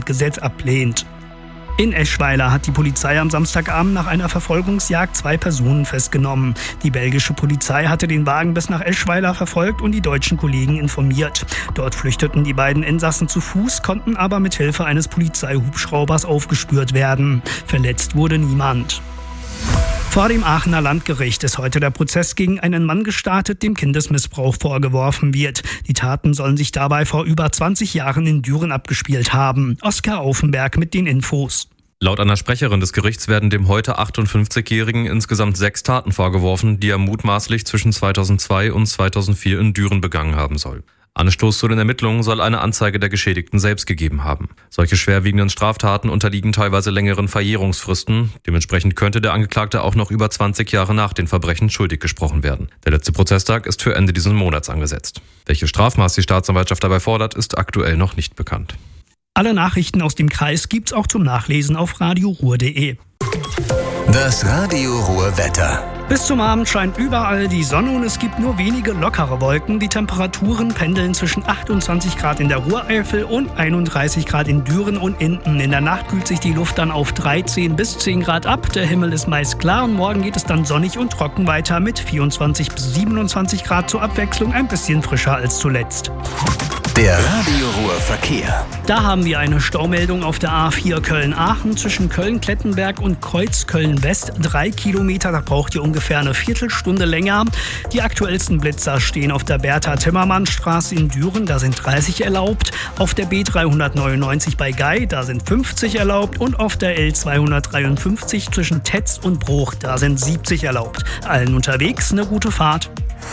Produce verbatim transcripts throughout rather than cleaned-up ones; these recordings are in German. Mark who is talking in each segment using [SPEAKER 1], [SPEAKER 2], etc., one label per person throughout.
[SPEAKER 1] Grundgesetz ablehnt. In Eschweiler hat die Polizei am Samstagabend nach einer Verfolgungsjagd zwei Personen festgenommen. Die belgische Polizei hatte den Wagen bis nach Eschweiler verfolgt und die deutschen Kollegen informiert. Dort flüchteten die beiden Insassen zu Fuß, konnten aber mit Hilfe eines Polizeihubschraubers aufgespürt werden. Verletzt wurde niemand. Vor dem Aachener Landgericht ist heute der Prozess gegen einen Mann gestartet, dem Kindesmissbrauch vorgeworfen wird. Die Taten sollen sich dabei vor über zwanzig Jahren in Düren abgespielt haben. Oskar Aufenberg mit den Infos.
[SPEAKER 2] Laut einer Sprecherin des Gerichts werden dem heute achtundfünfzigjährigen insgesamt sechs Taten vorgeworfen, die er mutmaßlich zwischen zweitausendzwei und zweitausendvier in Düren begangen haben soll. Anstoß zu den Ermittlungen soll eine Anzeige der Geschädigten selbst gegeben haben. Solche schwerwiegenden Straftaten unterliegen teilweise längeren Verjährungsfristen. Dementsprechend könnte der Angeklagte auch noch über zwanzig Jahre nach den Verbrechen schuldig gesprochen werden. Der letzte Prozesstag ist für Ende dieses Monats angesetzt. Welches Strafmaß die Staatsanwaltschaft dabei fordert, ist aktuell noch nicht bekannt.
[SPEAKER 1] Alle Nachrichten aus dem Kreis gibt's auch zum Nachlesen auf radio ruhr punkt de.
[SPEAKER 3] Das Radio Ruhr Wetter.
[SPEAKER 1] Bis zum Abend scheint überall die Sonne und es gibt nur wenige lockere Wolken. Die Temperaturen pendeln zwischen achtundzwanzig Grad in der Ruhreifel und einunddreißig Grad in Düren und Enden. In der Nacht kühlt sich die Luft dann auf dreizehn bis zehn Grad ab. Der Himmel ist meist klar und morgen geht es dann sonnig und trocken weiter mit vierundzwanzig bis siebenundzwanzig Grad zur Abwechslung, ein bisschen frischer als zuletzt.
[SPEAKER 3] Der Radio Ruhr Verkehr.
[SPEAKER 1] Da haben wir eine Staumeldung auf der A vier Köln-Aachen zwischen Köln-Klettenberg und Kreuz Köln-West. Drei Kilometer, da braucht ihr ungefähr eine Viertelstunde länger. Die aktuellsten Blitzer stehen auf der Bertha-Timmermann-Straße in Düren, da sind dreißig erlaubt. Auf der B dreihundertneunundneunzig bei Gei, da sind fünfzig erlaubt. Und auf der L zweihundertdreiundfünfzig zwischen Tetz und Bruch, da sind siebzig erlaubt. Allen unterwegs eine gute Fahrt.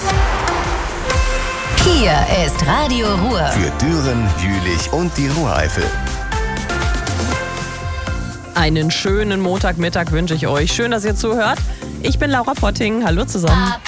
[SPEAKER 4] Hier ist Radio Ruhr.
[SPEAKER 3] Für Düren, Jülich und die Ruhreifel.
[SPEAKER 5] Einen schönen Montagmittag wünsche ich euch. Schön, dass ihr zuhört. Ich bin Laura Potting. Hallo zusammen.